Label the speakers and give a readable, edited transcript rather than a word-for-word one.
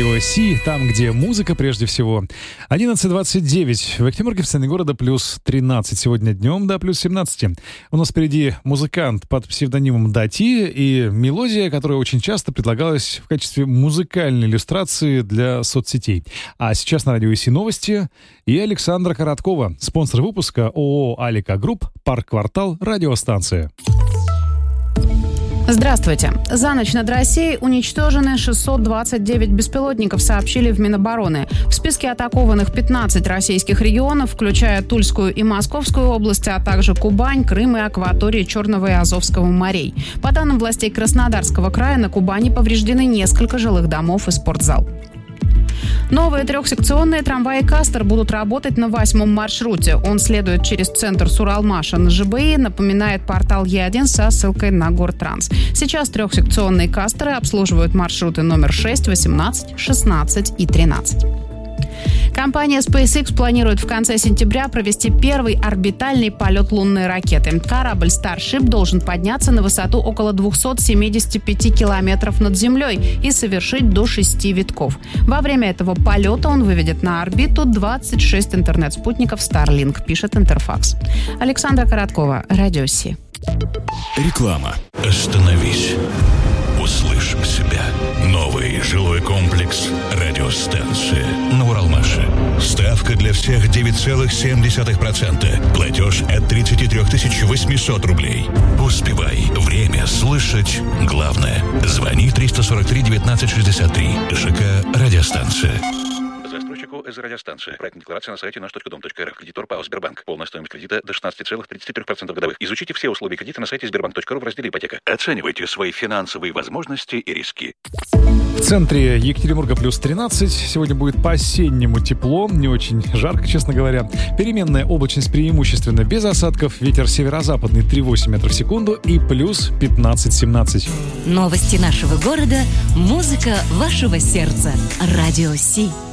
Speaker 1: Радио Си, там, где музыка прежде всего. 11:29. В Екатеринбурге, в центре города, плюс 13. Сегодня днем до плюс 17. У нас впереди музыкант под псевдонимом Дати и мелодия, которая очень часто предлагалась в качестве музыкальной иллюстрации для соцсетей. А сейчас на Радио Си новости и Александра Короткова, спонсор выпуска ООО «Алика Групп», парк-квартал, радиостанция.
Speaker 2: Здравствуйте. За ночь над Россией уничтожены 629 беспилотников, сообщили в Минобороны. В списке атакованных 15 российских регионов, включая Тульскую и Московскую области, а также Кубань, Крым и акватории Черного и Азовского морей. По данным властей Краснодарского края, на Кубани повреждены несколько жилых домов и спортзал. Новые трехсекционные трамваи «Кастер» будут работать на 8-м маршруте. Он следует через центр Суралмаша на ЖБИ, напоминает портал Е1 со ссылкой на Гортранс. Сейчас трехсекционные «Кастеры» обслуживают маршруты номер 6, 18, 16 и 13. Компания SpaceX планирует в конце сентября провести первый орбитальный полет лунной ракеты. Корабль Starship должен подняться на высоту около 275 километров над Землей и совершить до 6 витков. Во время этого полета он выведет на орбиту 26 интернет-спутников Starlink, пишет Интерфакс. Александра Короткова, Радио Си.
Speaker 3: Реклама. Остановись. Услышь себя. Новый жилой комплекс «Радиостанция» на Уралмаше. Ставка для всех 9,7%. Платеж от 33 800 рублей. Успевай. Время слышать главное. Звони 343 19 63. ЖК «Радиостанция». Застройщику из радиостанции. Проектная декларация на сайте наш.дом.рф. Кредитор ПАО «Сбербанк». Полная стоимость кредита до 16,33% годовых. Изучите все условия кредита на сайте sberbank.ru в разделе «Ипотека». Оценивайте свои финансовые возможности и риски.
Speaker 1: В центре Екатеринбурга плюс 13. Сегодня будет по-осеннему тепло, не очень жарко, честно говоря. Переменная облачность преимущественно без осадков. Ветер северо-западный 3,8 метров в секунду и плюс 15-17.
Speaker 4: Новости нашего города, музыка вашего сердца. Радио Си.